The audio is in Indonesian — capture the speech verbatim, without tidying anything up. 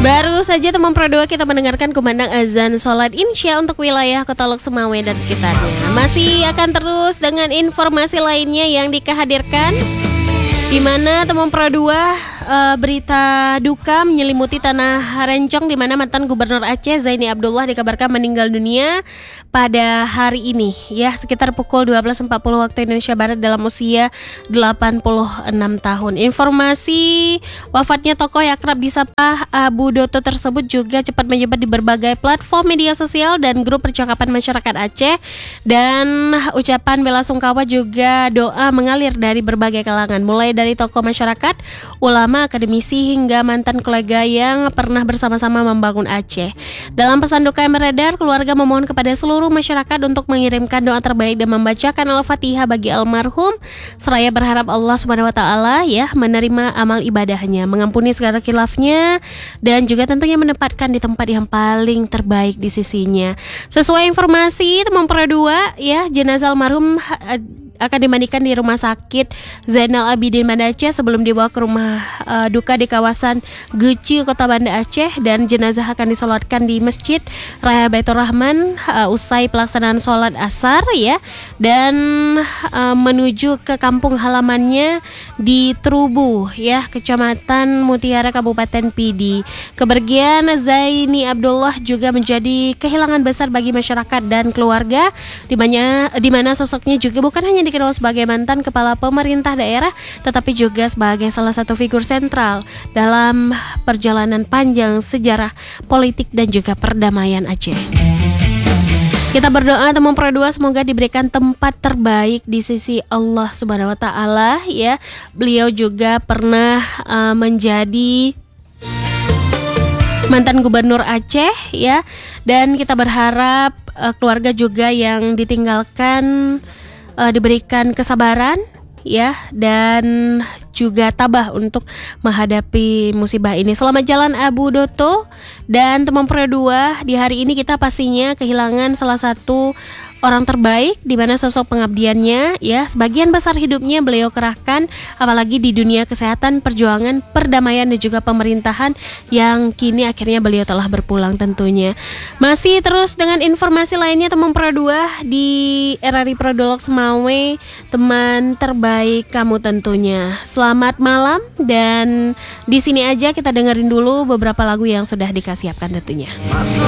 Baru saja teman Pro dua kita mendengarkan kumandang azan sholat Insya untuk wilayah Kota Lok Semawe dan sekitarnya. Masih akan terus dengan informasi lainnya yang dikehadirkan, di mana teman Pro dua uh, berita duka menyelimuti tanah Rencong, di mana mantan Gubernur Aceh Zaini Abdullah dikabarkan meninggal dunia pada hari ini ya, sekitar pukul dua belas empat puluh waktu Indonesia Barat dalam usia delapan puluh enam tahun. Informasi wafatnya tokoh yang akrab disapa Abu Doto tersebut juga cepat menyebar di berbagai platform media sosial dan grup percakapan masyarakat Aceh, dan ucapan bela sungkawa juga doa mengalir dari berbagai kalangan, mulai dari tokoh masyarakat, ulama, akademisi hingga mantan kolega yang pernah bersama-sama membangun Aceh. Dalam pesan duka yang beredar, keluarga memohon kepada seluruh masyarakat untuk mengirimkan doa terbaik dan membacakan Al-Fatihah bagi almarhum, seraya berharap Allah Subhanahu wa taala ya menerima amal ibadahnya, mengampuni segala khilafnya, dan juga tentunya menempatkan di tempat yang paling terbaik di sisinya. Sesuai informasi teman Pro dua ya, jenazah almarhum akan dimandikan di Rumah Sakit Zainal Abidin Banda Aceh sebelum dibawa ke rumah uh, duka di kawasan Geci, Kota Banda Aceh, dan jenazah akan disolatkan di Masjid Raya Baitur Rahman uh, usai pelaksanaan sholat asar ya, dan uh, menuju ke kampung halamannya di Trubu ya, Kecamatan Mutiara, Kabupaten Pidi. Kepergian Zaini Abdullah juga menjadi kehilangan besar bagi masyarakat dan keluarga, di mana di mana sosoknya juga bukan hanya dikenal sebagai mantan kepala pemerintah daerah, tetapi juga sebagai salah satu figur sentral dalam perjalanan panjang sejarah politik dan juga perdamaian Aceh. Kita berdoa teman Pro dua semoga diberikan tempat terbaik di sisi Allah Subhanahu wa taala ya. Beliau juga pernah uh, menjadi mantan Gubernur Aceh ya, dan kita berharap uh, keluarga juga yang ditinggalkan Uh, diberikan kesabaran ya, dan juga tabah untuk menghadapi musibah ini. Selamat jalan Abu Doto dan teman Pro dua. Di hari ini kita pastinya kehilangan salah satu orang terbaik, di mana sosok pengabdiannya ya, sebagian besar hidupnya beliau kerahkan apalagi di dunia kesehatan, perjuangan, perdamaian dan juga pemerintahan, yang kini akhirnya beliau telah berpulang tentunya. Masih terus dengan informasi lainnya teman Pro dua di R R I Pro dua Lok Semawe, teman terbaik kamu tentunya. Selamat malam, dan di sini aja kita dengerin dulu beberapa lagu yang sudah dikasihkan tentunya.